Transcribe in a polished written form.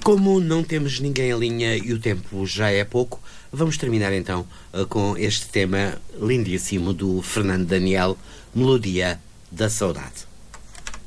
como não temos ninguém em linha e o tempo já é pouco, vamos terminar então com este tema lindíssimo do Fernando Daniel, Melodia da Saudade.